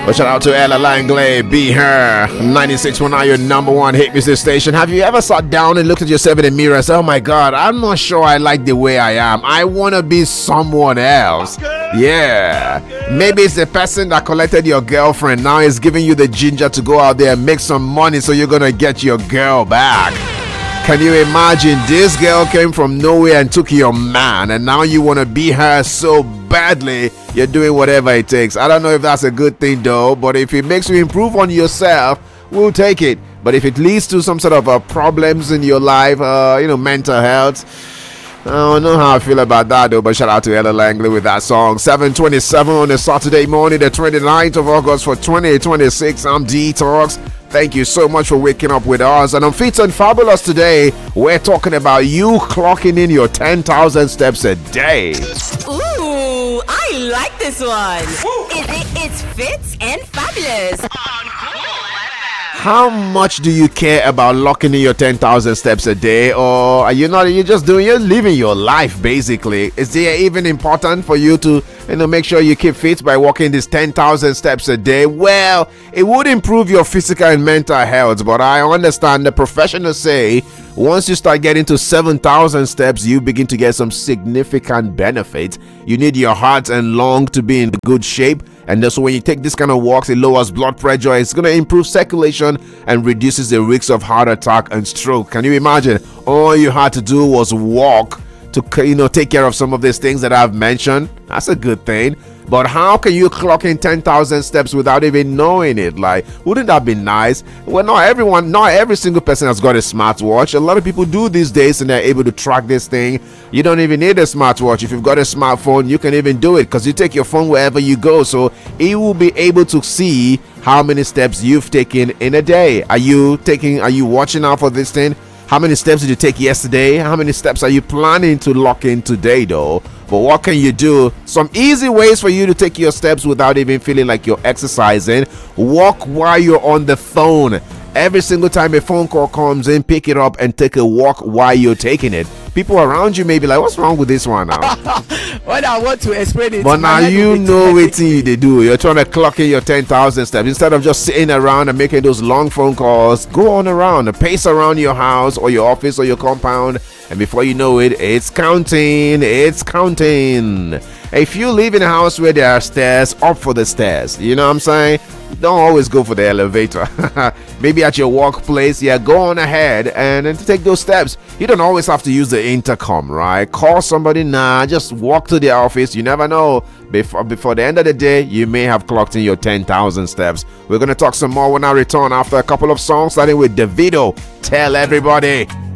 But shout out to Ella Langley, Be Her, 96.9, your number one hit music station. Have you ever sat down and looked at yourself in the mirror and said, oh my God, I'm not sure I like the way I am. I want to be someone else. Yeah. Maybe it's the person that collected your girlfriend now is giving you the ginger to go out there and make some money so you're going to get your girl back. Can you imagine? This girl came from nowhere and took your man, and now you want to be her so badly you're doing whatever it takes. I don't know if that's a good thing though, but if it makes you improve on yourself, we'll take it. But if it leads to some sort of problems in your life, mental health, I don't know how I feel about that though. But shout out to Ella Langley with that song. 7:27 on a Saturday morning, the 29th of August for 2026. I'm D-Talks. Thank you so much for waking up with us. And on Fit and Fabulous today, we're talking about you clocking in your 10,000 steps a day. Ooh, I like this one. It's Fit and Fabulous. How much do you care about locking in your 10,000 steps a day? Or are you not? You're living your life basically. Is it even important for you to make sure you keep fit by walking these 10,000 steps a day? Well, it would improve your physical and mental health, but I understand the professionals say once you start getting to 7,000 steps, you begin to get some significant benefits. You need your heart and lung to be in good shape. And so when you take this kind of walks, it lowers blood pressure, it's going to improve circulation and reduces the risk of heart attack and stroke. Can you imagine? All you had to do was walk to take care of some of these things that I've mentioned. That's a good thing. But how can you clock in 10,000 steps without even knowing it? Like, wouldn't that be nice? Well, not every single person has got a smartwatch. A lot of people do these days and they're able to track this thing. You don't even need a smartwatch. If you've got a smartphone, you can even do it because you take your phone wherever you go. So it will be able to see how many steps you've taken in a day. Are you watching out for this thing? How many steps did you take yesterday? How many steps are you planning to lock in today though? But what can you do? Some easy ways for you to take your steps without even feeling like you're exercising. Walk while you're on the phone. Every single time a phone call comes in, pick it up and take a walk while you're taking it. People around you may be like, what's wrong with this one now? When I want to explain it, but now you know what they do. You're trying to clock in your 10,000 steps. Instead of just sitting around and making those long phone calls, go on around and pace around your house or your office or your compound. And before you know it, it's counting. If you live in a house where there are stairs, opt for the stairs. You know what I'm saying? Don't always go for the elevator. Maybe at your workplace, go on ahead and take those steps. You don't always have to use the intercom, right? Call somebody, just walk to the office. You never know. Before the end of the day, you may have clocked in your 10,000 steps. We're going to talk some more when I return after a couple of songs, starting with Davido. Tell everybody.